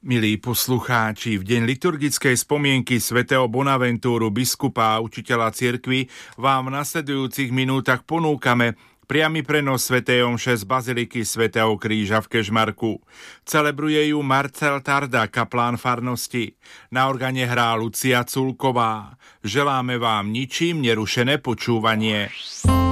Milí poslucháči, v deň liturgickej spomienky svätého Bonaventúru, biskupa a učiteľa cirkvi, vám v nasledujúcich minútach ponúkame priamy prenos svätej omše z baziliky svätého Kríža v Kežmarku. Celebruje ju Marcel Tarda, kaplán farnosti. Na organe hrá Lucia Culková. Želáme vám ničím nerušené počúvanie.